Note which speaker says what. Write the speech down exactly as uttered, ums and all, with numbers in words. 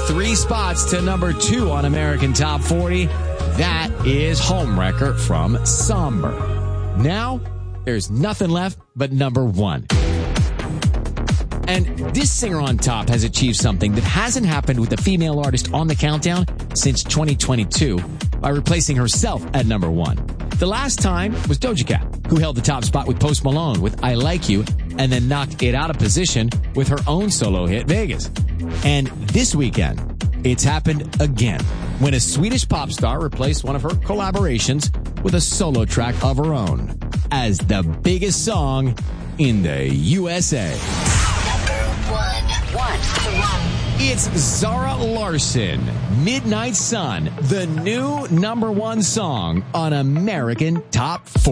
Speaker 1: three spots to number two on American Top forty. That is Homewrecker from Somber. Now, there's nothing left but number one. And this singer on top has achieved something that hasn't happened with a female artist on the countdown since twenty twenty-two by replacing herself at number one. The last time was Doja Cat, who held the top spot with Post Malone with I Like You, and then knocked it out of position with her own solo hit, Vegas. And this weekend, it's happened again when a Swedish pop star replaced one of her collaborations with a solo track of her own as the biggest song in the U S A. One. It's Zara Larsson, Midnight Sun, the new number one song on American Top forty.